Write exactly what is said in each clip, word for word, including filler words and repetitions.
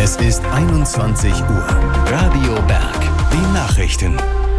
Es ist einundzwanzig Uhr. Radio Berg. Die Nachrichten.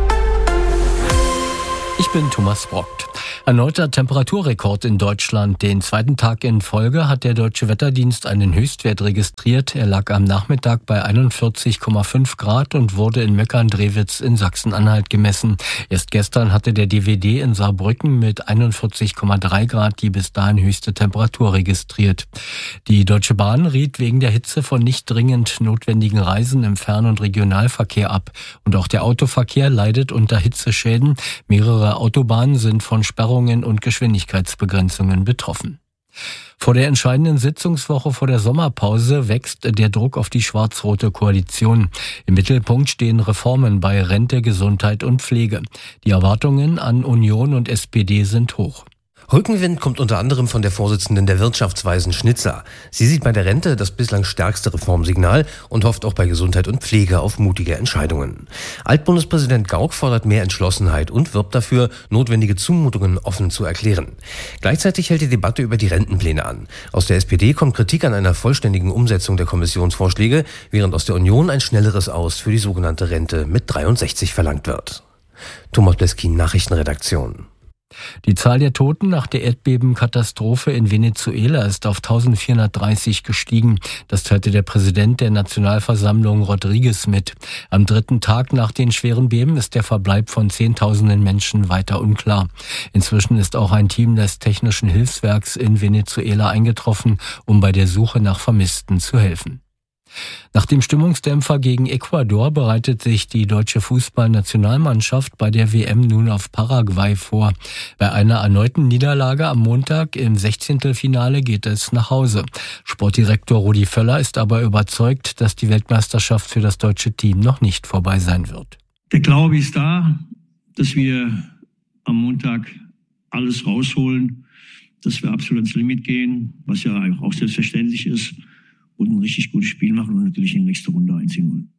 Ich bin Thomas Brockt. Erneuter Temperaturrekord in Deutschland. Den zweiten Tag in Folge hat der Deutsche Wetterdienst einen Höchstwert registriert. Er lag am Nachmittag bei einundvierzig Komma fünf Grad und wurde in Möckern-Drewitz in Sachsen-Anhalt gemessen. Erst gestern hatte der D W D in Saarbrücken mit einundvierzig Komma drei Grad die bis dahin höchste Temperatur registriert. Die Deutsche Bahn riet wegen der Hitze von nicht dringend notwendigen Reisen im Fern- und Regionalverkehr ab. Und auch der Autoverkehr leidet unter Hitzeschäden. Mehrere Autobahnen sind von Sperrungen und Geschwindigkeitsbegrenzungen betroffen. Vor der entscheidenden Sitzungswoche vor der Sommerpause wächst der Druck auf die schwarz-rote Koalition. Im Mittelpunkt stehen Reformen bei Rente, Gesundheit und Pflege. Die Erwartungen an Union und S P D sind hoch. Rückenwind kommt unter anderem von der Vorsitzenden der Wirtschaftsweisen Schnitzer. Sie sieht bei der Rente das bislang stärkste Reformsignal und hofft auch bei Gesundheit und Pflege auf mutige Entscheidungen. Altbundespräsident Gauck fordert mehr Entschlossenheit und wirbt dafür, notwendige Zumutungen offen zu erklären. Gleichzeitig hält die Debatte über die Rentenpläne an. Aus der S P D kommt Kritik an einer vollständigen Umsetzung der Kommissionsvorschläge, während aus der Union ein schnelleres Aus für die sogenannte Rente mit dreiundsechzig verlangt wird. Thomas Bleskin, Nachrichtenredaktion. Die Zahl der Toten nach der Erdbebenkatastrophe in Venezuela ist auf eintausendvierhundertdreißig gestiegen. Das teilte der Präsident der Nationalversammlung Rodriguez mit. Am dritten Tag nach den schweren Beben ist der Verbleib von Zehntausenden Menschen weiter unklar. Inzwischen ist auch ein Team des Technischen Hilfswerks in Venezuela eingetroffen, um bei der Suche nach Vermissten zu helfen. Nach dem Stimmungsdämpfer gegen Ecuador bereitet sich die deutsche Fußballnationalmannschaft bei der W M nun auf Paraguay vor. Bei einer erneuten Niederlage am Montag im Sechzehntelfinale geht es nach Hause. Sportdirektor Rudi Völler ist aber überzeugt, dass die Weltmeisterschaft für das deutsche Team noch nicht vorbei sein wird. Der Glaube ist da, dass wir am Montag alles rausholen, dass wir absolut ans Limit gehen, was ja auch selbstverständlich ist. Und ein richtig gutes Spiel machen und natürlich in die nächste Runde einziehen wollen.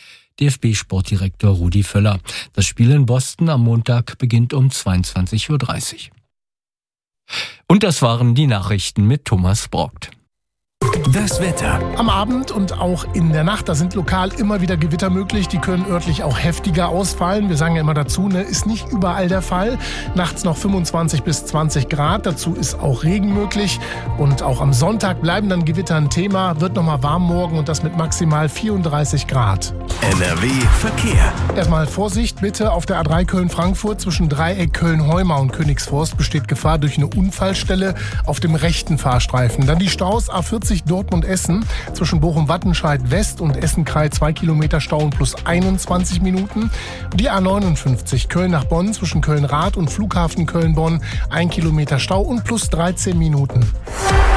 D F B-Sportdirektor Rudi Völler. Das Spiel in Boston am Montag beginnt um zweiundzwanzig Uhr dreißig. Und das waren die Nachrichten mit Thomas Brockt. Das Wetter. Am Abend und auch in der Nacht, da sind lokal immer wieder Gewitter möglich. Die können örtlich auch heftiger ausfallen. Wir sagen ja immer dazu, ne, ist nicht überall der Fall. Nachts noch fünfundzwanzig bis zwanzig Grad. Dazu ist auch Regen möglich. Und auch am Sonntag bleiben dann Gewitter ein Thema. Wird nochmal warm morgen und das mit maximal vierunddreißig Grad. N R W Verkehr. Erstmal Vorsicht bitte auf der A drei Köln-Frankfurt zwischen Dreieck Köln-Heumar und Königsforst besteht Gefahr durch eine Unfallstelle auf dem rechten Fahrstreifen. Dann die Staus A vierzig Dortmund-Essen zwischen Bochum-Wattenscheid West und Essen-Krei zwei Kilometer Stau und plus einundzwanzig Minuten. Die A neunundfünfzig Köln nach Bonn zwischen Köln-Rath und Flughafen Köln-Bonn ein Kilometer Stau und plus dreizehn Minuten.